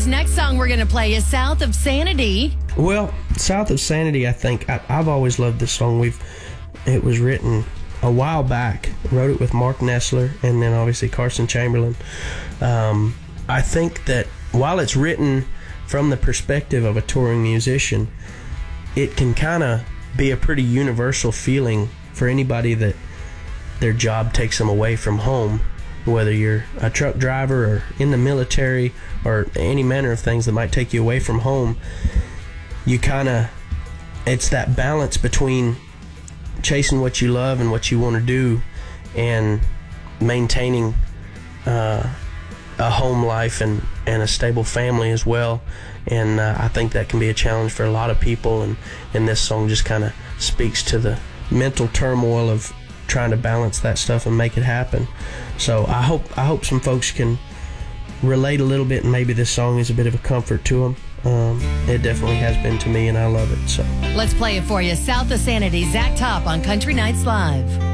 This next song we're going to play is South of Sanity. Well, South of Sanity, I think, I've always loved this song. It was written a while back. Wrote it with Mark Nessler and then obviously Carson Chamberlain. I think that while it's written from the perspective of a touring musician, it can kind of be a pretty universal feeling for anybody that their job takes them away from home, whether you're a truck driver or in the military or any manner of things that might take you away from home. It's that balance between chasing what you love and what you want to do and maintaining a home life and a stable family as well. And I think that can be a challenge for a lot of people, and this song just kind of speaks to the mental turmoil of trying to balance that stuff and make it happen. So I hope some folks can relate a little bit, and maybe this song is a bit of a comfort to them. It definitely has been to me, and I love it. So let's play it for you. South of Sanity, Zach Top on Country Nights Live.